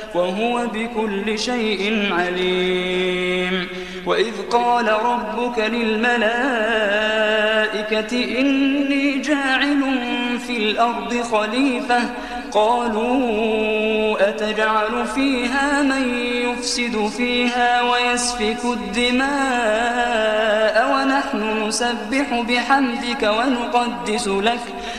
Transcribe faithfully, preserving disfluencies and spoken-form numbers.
وهو بكل شيء عليم. وإذ قال ربك للملائكة إني جاعل في الأرض خليفة قالوا أتجعل فيها من يفسد فيها ويسفك الدماء ونحن نسبح بحمدك ونقدس لك